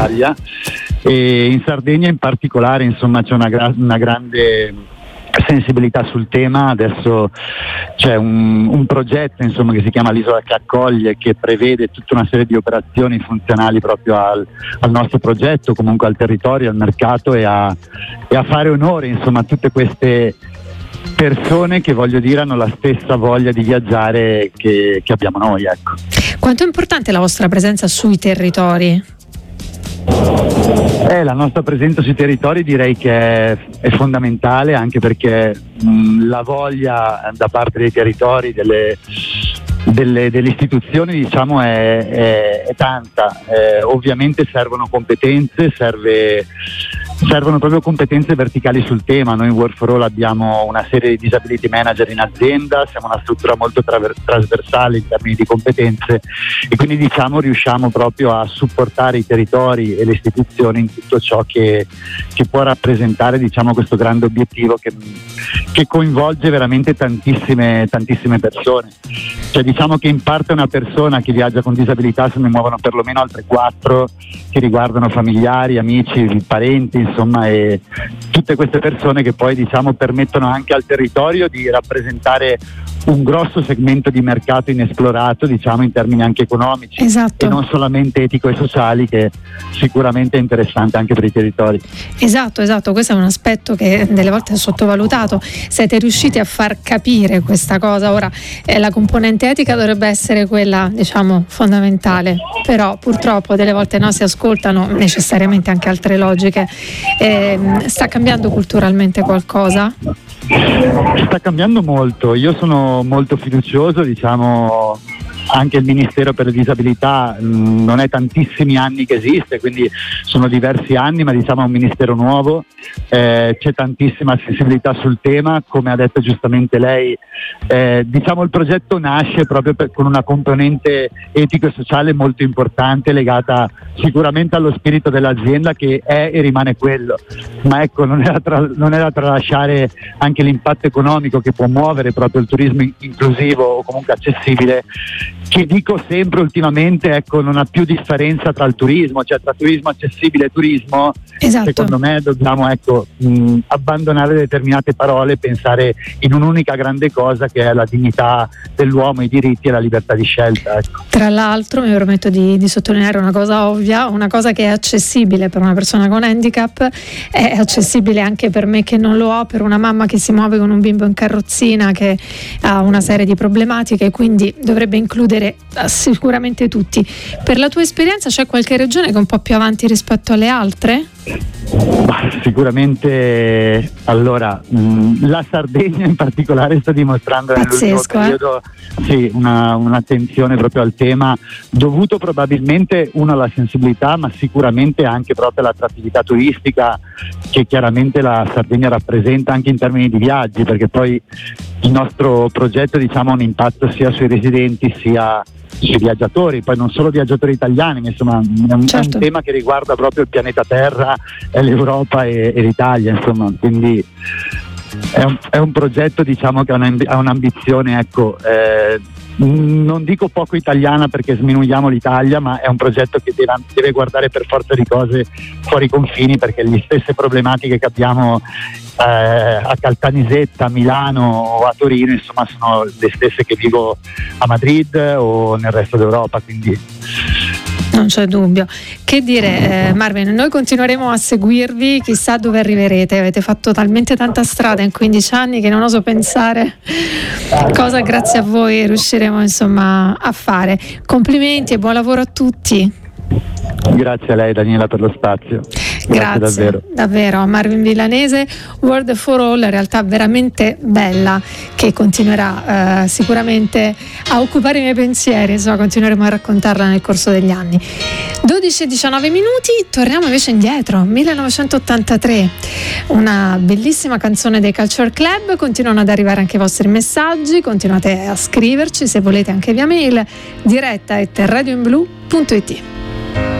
Italia, e in Sardegna in particolare insomma c'è una grande sensibilità sul tema. Adesso c'è un progetto insomma che si chiama l'Isola che accoglie, che prevede tutta una serie di operazioni funzionali proprio al nostro progetto, comunque al territorio, al mercato, e a fare onore insomma a tutte queste persone che, voglio dire, hanno la stessa voglia di viaggiare che abbiamo noi, ecco. Quanto è importante la vostra presenza sui territori? La nostra presenza sui territori direi che è fondamentale, anche perché la voglia da parte dei territori, delle istituzioni, diciamo, è tanta. Ovviamente servono competenze, servono proprio competenze verticali sul tema. Noi in Work for All abbiamo una serie di disability manager in azienda, siamo una struttura molto trasversale in termini di competenze, e quindi diciamo riusciamo proprio a supportare i territori e le istituzioni in tutto ciò che può rappresentare, diciamo, questo grande obiettivo che coinvolge veramente tantissime persone. Cioè, diciamo che in parte una persona che viaggia con disabilità se ne muovono perlomeno altre 4 che riguardano familiari, amici, parenti, insomma, e tutte queste persone che poi, diciamo, permettono anche al territorio di rappresentare un grosso segmento di mercato inesplorato, diciamo, in termini anche economici. Esatto. E non solamente etico e sociali, che sicuramente è interessante anche per i territori. Esatto, questo è un aspetto che delle volte è sottovalutato. Siete riusciti a far capire questa cosa. Ora la componente etica dovrebbe essere quella, diciamo, fondamentale, però purtroppo delle volte si ascoltano necessariamente anche altre logiche. Sta cambiando culturalmente qualcosa? Sta cambiando molto, io sono molto fiducioso, diciamo. Anche il Ministero per le Disabilità non è tantissimi anni che esiste, quindi sono diversi anni, ma diciamo è un ministero nuovo, c'è tantissima sensibilità sul tema, come ha detto giustamente lei. Diciamo il progetto nasce proprio con una componente etico e sociale molto importante, legata sicuramente allo spirito dell'azienda, che è e rimane quello, ma ecco non era da tralasciare anche l'impatto economico che può muovere proprio il turismo inclusivo o comunque accessibile, che dico sempre ultimamente, ecco, non ha più differenza tra il turismo, cioè tra turismo accessibile e turismo. Esatto. Secondo me dobbiamo, ecco, abbandonare determinate parole e pensare in un'unica grande cosa, che è la dignità dell'uomo, i diritti e la libertà di scelta, ecco. Tra l'altro mi permetto di sottolineare una cosa ovvia, una cosa che è accessibile per una persona con handicap è accessibile anche per me che non lo ho, per una mamma che si muove con un bimbo in carrozzina, che ha una serie di problematiche, quindi dovrebbe includere sicuramente tutti. Per la tua esperienza c'è qualche regione che è un po' più avanti rispetto alle altre? Sicuramente, allora, la Sardegna in particolare sta dimostrando nell'ultimo periodo un'attenzione proprio al tema, dovuto probabilmente alla sensibilità, ma sicuramente anche proprio all'attrattività turistica che chiaramente la Sardegna rappresenta anche in termini di viaggi, perché poi il nostro progetto, diciamo, ha un impatto sia sui residenti sia sui viaggiatori, poi non solo viaggiatori italiani, ma insomma è un tema che riguarda proprio il pianeta Terra, l'Europa e l'Italia, insomma, quindi è un progetto, diciamo, che ha un'ambizione, ecco, non dico poco italiana perché sminuiamo l'Italia, ma è un progetto che deve guardare per forza di cose fuori i confini, perché le stesse problematiche che abbiamo a Caltanissetta, a Milano o a Torino, insomma, sono le stesse che vivo a Madrid o nel resto d'Europa, quindi non c'è dubbio. Che dire, Marvin, noi continueremo a seguirvi, chissà dove arriverete. Avete fatto talmente tanta strada in 15 anni che non oso pensare cosa grazie a voi riusciremo, insomma, a fare. Complimenti e buon lavoro a tutti. Grazie a lei, Daniela, per lo spazio. Grazie davvero. Marvin Villanese, Work for All, realtà veramente bella che continuerà sicuramente a occupare i miei pensieri, insomma continueremo a raccontarla nel corso degli anni. 12:19 minuti, torniamo invece indietro, 1983, una bellissima canzone dei Culture Club. Continuano ad arrivare anche i vostri messaggi, continuate a scriverci se volete anche via mail, diretta@radioinblu.it.